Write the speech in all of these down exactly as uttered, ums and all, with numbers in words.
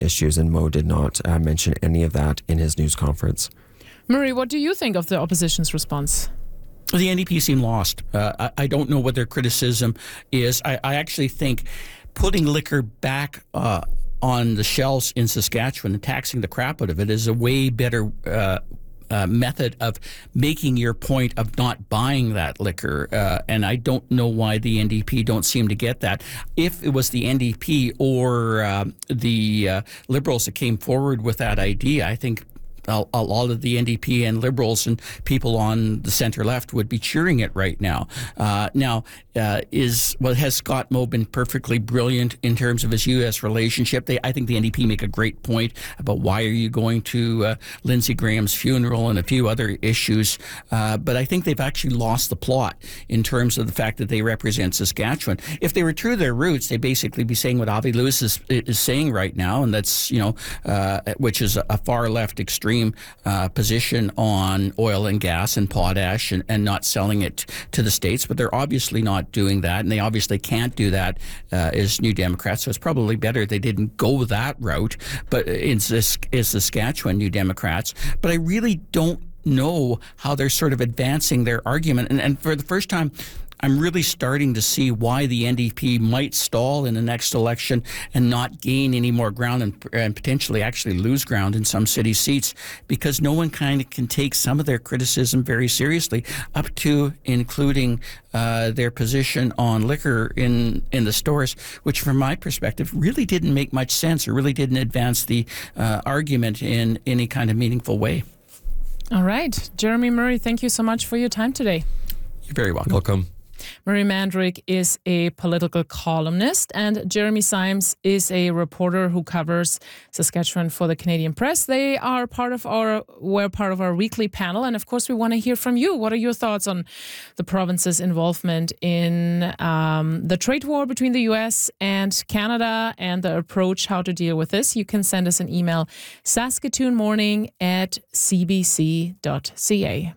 issues, and Mo did not uh, mention any of that in his news conference. Murray, what do you think of the opposition's response? The N D P seem lost. Uh, I, I don't know what their criticism is. I, I actually think putting liquor back uh, on the shelves in Saskatchewan and taxing the crap out of it is a way better uh, uh, method of making your point of not buying that liquor. Uh, and I don't know why the N D P don't seem to get that. If it was the N D P or uh, the uh, Liberals that came forward with that idea, I think a, a lot of the N D P and Liberals and people on the center left would be cheering it right now. Uh, now, uh, is well, has Scott Moe been perfectly brilliant in terms of his U S relationship? They, I think the N D P make a great point about why are you going to uh, Lindsey Graham's funeral and a few other issues. Uh, but I think they've actually lost the plot in terms of the fact that they represent Saskatchewan. If they were true to their roots, they'd basically be saying what Avi Lewis is, is saying right now, and that's, you know, uh, which is a far left extreme Uh, position on oil and gas and potash and, and not selling it to the States. But they're obviously not doing that, and they obviously can't do that uh, as New Democrats. So it's probably better they didn't go that route, but in this is Saskatchewan New Democrats. But I really don't know how they're sort of advancing their argument. And, and for the first time, I'm really starting to see why the N D P might stall in the next election and not gain any more ground and, and potentially actually lose ground in some city seats, because no one kind of can take some of their criticism very seriously, up to including uh, their position on liquor in, in the stores, which from my perspective really didn't make much sense or really didn't advance the uh, argument in any kind of meaningful way. All right. Jeremy Murray, thank you so much for your time today. You're very welcome. Welcome. Murray Mandryk is a political columnist, and Jeremy Symes is a reporter who covers Saskatchewan for the Canadian Press. They are part of our, were part of our weekly panel, and of course we want to hear from you. What are your thoughts on the province's involvement in um, the trade war between the U S and Canada and the approach how to deal with this? You can send us an email, saskatoonmorning at c b c dot c a.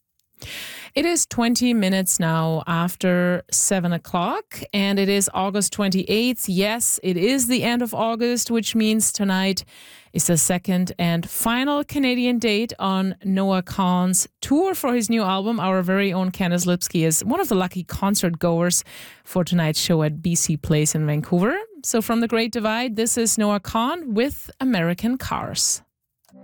It is twenty minutes now after seven o'clock, and it is August twenty-eighth. Yes, it is the end of August, which means tonight is the second and final Canadian date on Noah Kahan's tour for his new album. Our very own Candace Lipsky is one of the lucky concert goers for tonight's show at B C Place in Vancouver. So from the Great Divide, this is Noah Kahan with American Cars.